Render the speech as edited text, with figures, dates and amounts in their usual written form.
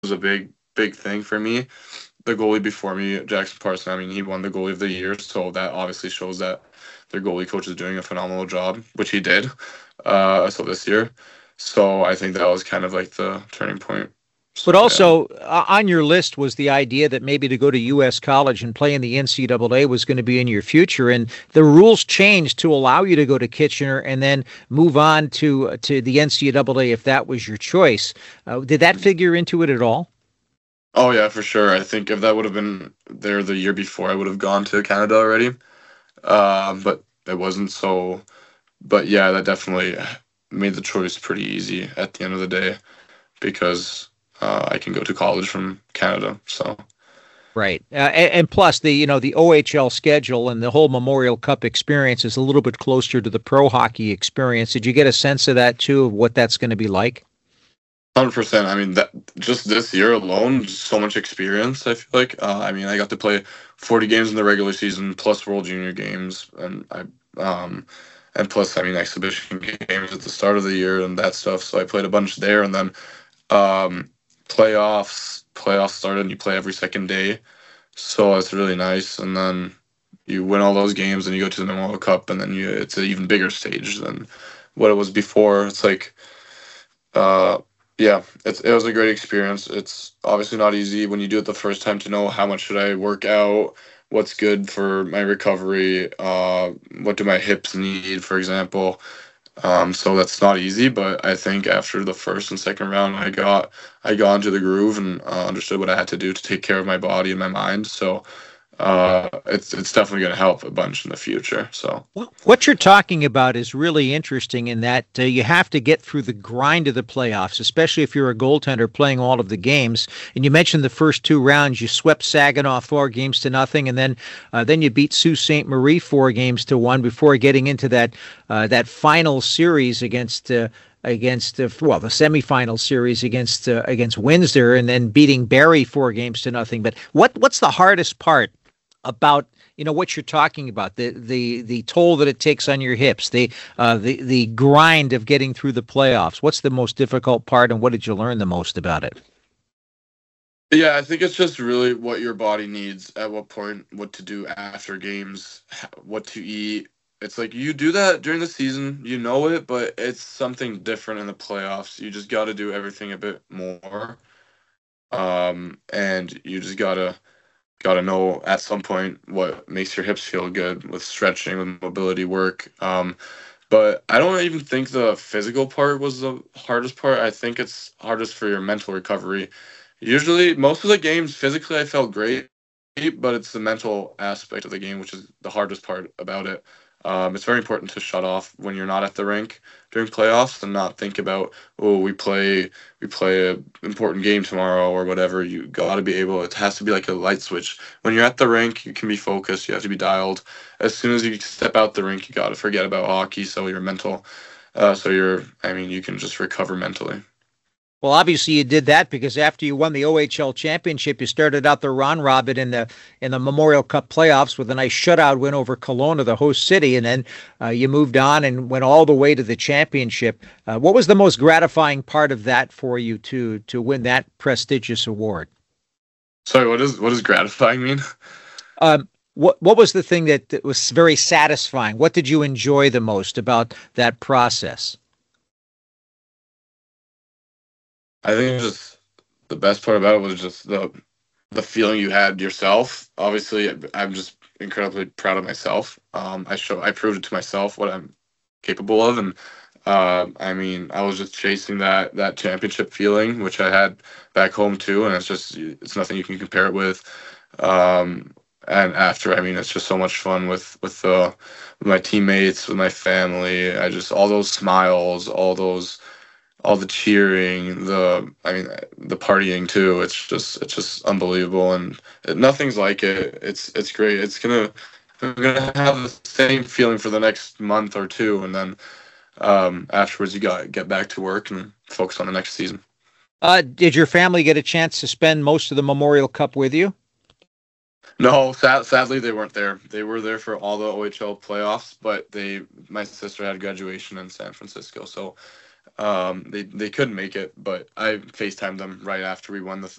a big thing for me. The goalie before me, Jackson Parson, I mean, he won the goalie of the year, so that obviously shows that their goalie coach is doing a phenomenal job, which he did. So this year, so I think that was kind of like the turning point. But So yeah. also on your list was the idea that maybe to go to U.S. college and play in the NCAA was going to be in your future, and the rules changed to allow you to go to Kitchener and then move on to the NCAA if that was your choice. Did that figure into it at all? Oh yeah, for sure. I think if that would have been there the year before, I would have gone to Canada already. But it wasn't. So, but yeah, that definitely made the choice pretty easy at the end of the day because I can go to college from Canada. So Right, and plus the OHL schedule and the whole Memorial Cup experience is a little bit closer to the pro hockey experience. Did you get a sense of that too, of what that's going to be like? 100%. I mean, that just this year alone, so much experience. I feel like. I mean, I got to play 40 games in the regular season plus World Junior games, and plus, I mean, exhibition games at the start of the year and that stuff. So I played a bunch there, and then um, playoffs started, and you play every second day. So it's really nice, and then you win all those games, and you go to the Memorial Cup, and then it's an even bigger stage than what it was before. It's like uh, yeah, it was a great experience. It's obviously not easy when you do it the first time to know how much should I work out, what's good for my recovery, what do my hips need, for example. So that's not easy, but I think after the first and second round, I got into the groove and understood what I had to do to take care of my body and my mind. So it's definitely going to help a bunch in the future. So. Well, what you're talking about is really interesting in that you have to get through the grind of the playoffs, especially if you're a goaltender playing all of the games. And you mentioned the first two rounds, you swept Saginaw 4-0, and then you beat Sault Ste. Marie 4-1 before getting into that final series against the semifinal series against Windsor, and then beating Barrie 4-0. But what's the hardest part about what you're talking about, the toll that it takes on your hips, the grind of getting through the playoffs? What's the most difficult part, and what did you learn the most about it? Yeah, I think it's just really what your body needs at what point, what to do after games, what to eat. It's like you do that during the season, you know it, but it's something different in the playoffs. You just got to do everything a bit more, and you just gotta know at some point what makes your hips feel good with stretching, with mobility work. But I don't even think the physical part was the hardest part. I think it's hardest for your mental recovery. Usually, most of the games physically I felt great, but it's the mental aspect of the game which is the hardest part about it. It's very important to shut off when you're not at the rink during playoffs and not think about, oh, we play a important game tomorrow or whatever. You got to be able. It has to be like a light switch. When you're at the rink, you can be focused. You have to be dialed. As soon as you step out the rink, you got to forget about hockey. So your mental, I mean, you can just recover mentally. Well, obviously you did that because after you won the OHL championship, you started out the round robin in the Memorial Cup playoffs with a nice shutout win over Kelowna, the host city, and then you moved on and went all the way to the championship. What was the most gratifying part of that for you to win that prestigious award? Sorry, what does gratifying mean? What was the thing that was very satisfying? What did you enjoy the most about that process? I think just the best part about it was just the feeling you had yourself. Obviously, I'm just incredibly proud of myself. I proved it to myself what I'm capable of, and I mean, I was just chasing that championship feeling, which I had back home too, and it's nothing you can compare it with. And after, I mean, it's just so much fun with my teammates, with my family. I just all those smiles, all the cheering, the partying too. It's just unbelievable, and nothing's like it. It's great. I'm gonna have the same feeling for the next month or two, and then afterwards you got to get back to work and focus on the next season. Did your family get a chance to spend most of the Memorial Cup with you? No, sadly they weren't there. They were there for all the OHL playoffs, but my sister had graduation in San Francisco, so They couldn't make it, but I FaceTimed them right after we won